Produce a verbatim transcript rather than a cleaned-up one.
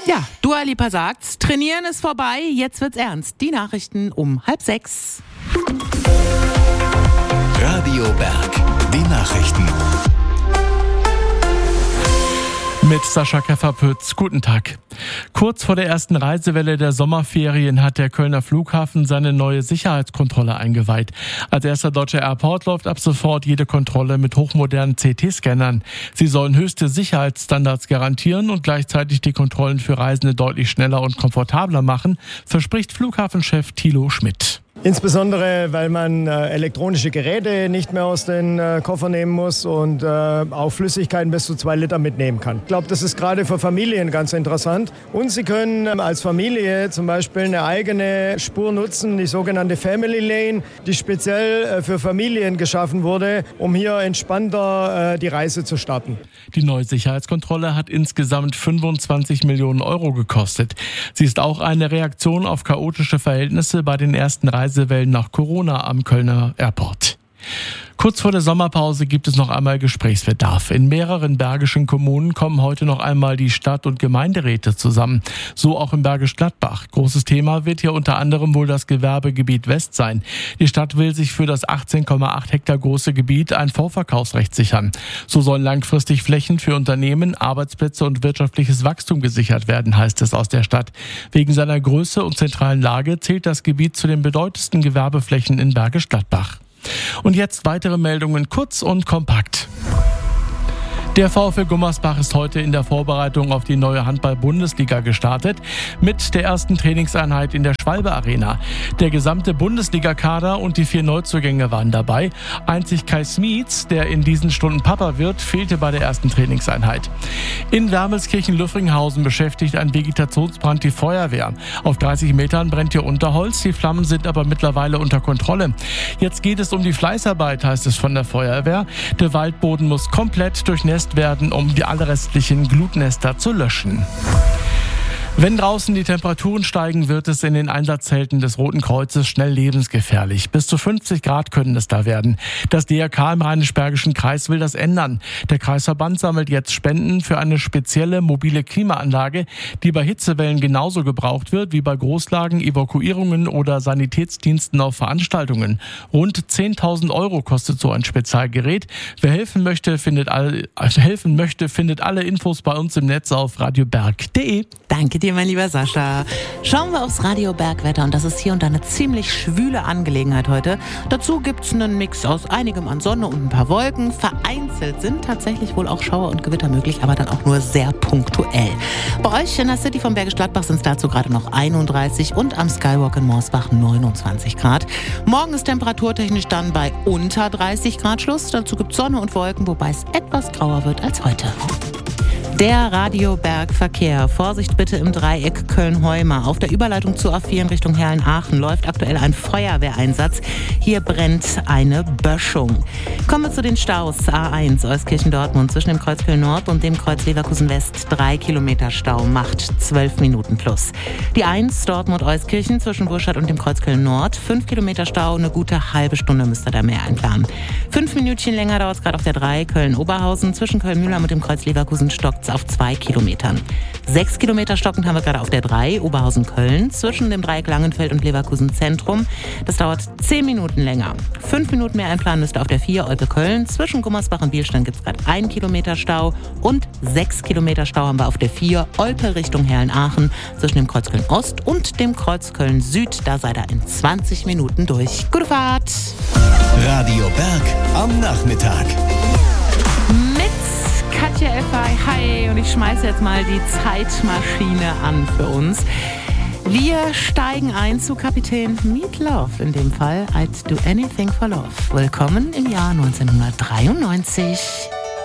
Ja, Dua Lipa sagt's, trainieren ist vorbei, jetzt wird's ernst. Die Nachrichten um halb sechs. Radio Berg, die Nachrichten. Mit Sascha Keffer-Pütz. Guten Tag. Kurz vor der ersten Reisewelle der Sommerferien hat der Kölner Flughafen seine neue Sicherheitskontrolle eingeweiht. Als erster deutscher Airport läuft ab sofort jede Kontrolle mit hochmodernen C T-Scannern. Sie sollen höchste Sicherheitsstandards garantieren und gleichzeitig die Kontrollen für Reisende deutlich schneller und komfortabler machen, verspricht Flughafenchef Thilo Schmidt. Insbesondere, weil man äh, elektronische Geräte nicht mehr aus den äh, Koffer nehmen muss und äh, auch Flüssigkeiten bis zu zwei Liter mitnehmen kann. Ich glaube, das ist gerade für Familien ganz interessant. Und Sie können ähm, als Familie zum Beispiel eine eigene Spur nutzen, die sogenannte Family Lane, die speziell äh, für Familien geschaffen wurde, um hier entspannter äh, die Reise zu starten. Die neue Sicherheitskontrolle hat insgesamt fünfundzwanzig Millionen Euro gekostet. Sie ist auch eine Reaktion auf chaotische Verhältnisse bei den ersten Reisewellen nach Corona am Kölner Airport. Kurz vor der Sommerpause gibt es noch einmal Gesprächsbedarf. In mehreren bergischen Kommunen kommen heute noch einmal die Stadt- und Gemeinderäte zusammen. So auch in Bergisch Gladbach. Großes Thema wird hier unter anderem wohl das Gewerbegebiet West sein. Die Stadt will sich für das achtzehn Komma acht Hektar große Gebiet ein Vorverkaufsrecht sichern. So sollen langfristig Flächen für Unternehmen, Arbeitsplätze und wirtschaftliches Wachstum gesichert werden, heißt es aus der Stadt. Wegen seiner Größe und zentralen Lage zählt das Gebiet zu den bedeutendsten Gewerbeflächen in Bergisch Gladbach. Und jetzt weitere Meldungen kurz und kompakt. Der VfL Gummersbach ist heute in der Vorbereitung auf die neue Handball-Bundesliga gestartet mit der ersten Trainingseinheit in der Schwalbe Arena. Der gesamte Bundesliga-Kader und die vier Neuzugänge waren dabei. Einzig Kai Smietz, der in diesen Stunden Papa wird, fehlte bei der ersten Trainingseinheit. In Wermelskirchen-Lüffringhausen beschäftigt ein Vegetationsbrand die Feuerwehr. Auf dreißig Metern brennt hier Unterholz, die Flammen sind aber mittlerweile unter Kontrolle. Jetzt geht es um die Fleißarbeit, heißt es von der Feuerwehr. Der Waldboden muss komplett durchnässt werden, um die alle restlichen Glutnester zu löschen. Wenn draußen die Temperaturen steigen, wird es in den Einsatzzelten des Roten Kreuzes schnell lebensgefährlich. Bis zu fünfzig Grad können es da werden. Das D R K im Rheinisch-Bergischen Kreis will das ändern. Der Kreisverband sammelt jetzt Spenden für eine spezielle mobile Klimaanlage, die bei Hitzewellen genauso gebraucht wird wie bei Großlagen, Evakuierungen oder Sanitätsdiensten auf Veranstaltungen. Rund zehntausend Euro kostet so ein Spezialgerät. Wer helfen möchte, findet alle, helfen möchte, findet alle Infos bei uns im Netz auf radioberg punkt de. Danke dir, mein lieber Sascha. Schauen wir aufs Radio Bergwetter und das ist hier und da eine ziemlich schwüle Angelegenheit heute. Dazu gibt's einen Mix aus einigem an Sonne und ein paar Wolken. Vereinzelt sind tatsächlich wohl auch Schauer und Gewitter möglich, aber dann auch nur sehr punktuell. Bei euch in der City von Bergisch Gladbach sind es dazu gerade noch einunddreißig und am Skywalk in Morsbach neunundzwanzig Grad. Morgen ist temperaturtechnisch dann bei unter dreißig Grad Schluss. Dazu gibt's Sonne und Wolken, wobei es etwas grauer wird als heute. Der Radioberg-Verkehr. Vorsicht bitte im Dreieck Köln-Heuma. Auf der Überleitung zur A vier in Richtung Herrn-Aachen läuft aktuell ein Feuerwehreinsatz. Hier brennt eine Böschung. Kommen wir zu den Staus. A eins Euskirchen-Dortmund zwischen dem Kreuz Köln-Nord und dem Kreuz Leverkusen-West. Drei Kilometer Stau macht zwölf Minuten plus. Die eins Dortmund-Euskirchen zwischen Burstadt und dem Kreuz Köln-Nord. Fünf Kilometer Stau, eine gute halbe Stunde müsst ihr da mehr einplanen. Fünf Minütchen länger dauert es gerade auf der drei Köln-Oberhausen. Zwischen Köln-Mühlheim und dem Kreuz Leverkusen stockt auf zwei Kilometern. Sechs Kilometer stockend haben wir gerade auf der drei, Oberhausen-Köln, zwischen dem Dreieck Langenfeld und Leverkusen-Zentrum. Das dauert zehn Minuten länger. Fünf Minuten mehr einplanen müsst ihr auf der vier, Olpe-Köln. Zwischen Gummersbach und Bielstein gibt es gerade ein Kilometer Stau und sechs Kilometer Stau haben wir auf der vier, Olpe Richtung Herrn-Aachen, zwischen dem Kreuz Köln-Ost und dem Kreuz Köln-Süd. Da seid ihr in zwanzig Minuten durch. Gute Fahrt! Radio Berg am Nachmittag. Katja Effay, hi, und ich schmeiße jetzt mal die Zeitmaschine an für uns. Wir steigen ein zu Kapitän Meat Love, in dem Fall I'd Do Anything for Love. Willkommen im Jahr neunzehnhundertdreiundneunzig.